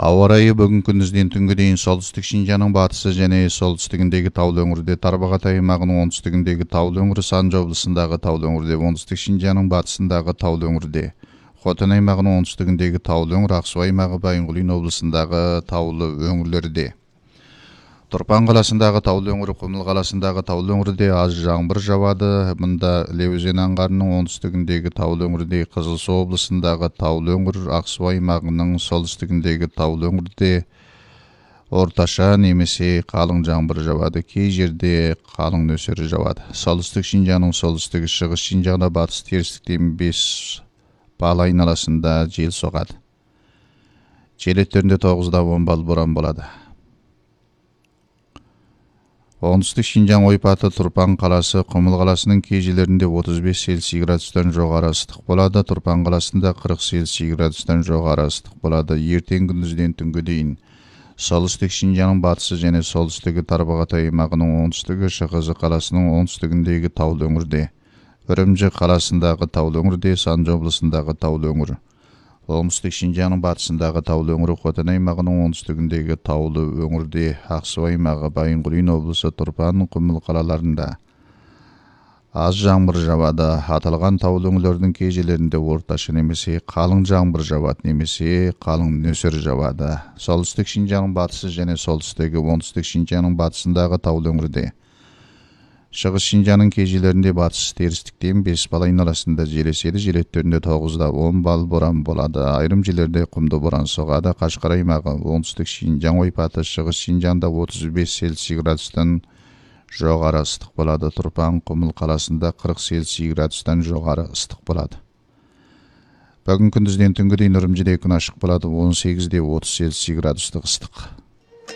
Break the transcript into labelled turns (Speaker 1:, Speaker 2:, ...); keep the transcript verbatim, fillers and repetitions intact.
Speaker 1: Ауа райы бүгін күндізден түнгі дейін солтүстік Шинжаңның батысы және солтүстігіндегі таулы өңірде, Тарбағатай аймағының оңтүстігіндегі таулы өңірі, Санжа облысындағы таулы өңірде, оңтүстік Шинжаңның батысындағы таулы өңірде, Хотан аймағының оңтүстігіндегі таулы өңір, Ақсу аймағы, Байынқұлин облысындағы таулы өңірлерде. Тұрпан қаласындағы таулы өңірі, Құмыл қаласындағы таулы өңірде аз жаңбыр жауады. Мұнда Іле өзені аңғарының оңтүстігіндегі таулы өңірде, Қызылсу облысындағы таулы өңір, Ақсу аймағының солтүстігіндегі таулы өңірде орташа немесе қалың жаңбыр жауады. Кей жерде қалың нөсер жауады. Солтүстік Шинжаңның солтүстігі, шығыс Шинжаңда батыс терістіктен бес бал айналасында жел соғады. Жел екпіні тоғыздан он бал боран болады. Оңтүстік Шинжаң ойпаты, Тұрпан қаласы, Құмыл қаласының кей жерлерінде отыз бес Цельсий градустан жоғары ыстық болады. Тұрпан қаласында қырық Цельсий градустан жоғары ыстық болады. Ертең күндізден түнгі дейін солтүстік Шинжаңның батысы және солтүстігі, Тарбағатай аймағының оңтүстігі, Шығызы қаласының оңтүстігіндегі таулы өңірде, Үрімжі қаласындағы таулы өңірде, Санжа облысындағы таулы өңір, оңтүстік Шинжаңның батысындағы таулы өңірі, Хотан аймағының оңтүстігіндегі таулы өңірде, Ақсу аймағы, Байынқұлин облысы, Тұрпан, Құмыл қалаларында аз жаңбыр жауады. Аталған таулы өңірлердің кей жерлерінде орташа немесе қалың жаңбыр жауады, немесе қалың нөсер жауады. Солтүстік Шинжаңның батысы және солтүстігі, оңтүстік Шинжаңның батысындағы таулы өңірде, Шығыс Шинжаңның кей жерлерінде батыс терістіктен бес бал айналасында жел еседі. Жел екпіні тоғыздан он бал боран болады. Айрым жерлерде құмды боран соғады. Қашқар аймағы, оңтүстік Шинжаң ойпаты, Шығыс Шинжаңда отыз бес Цельсий градустан жоғары ыстық болады. Тұрпан, Құмыл қаласында қырық Цельсий градустан жоғары ыстық болады. Бүгін күндізден түнгі дейін Үрімжіде күн ашық болады. он сегізде отыз Цельсий градустық ыстық.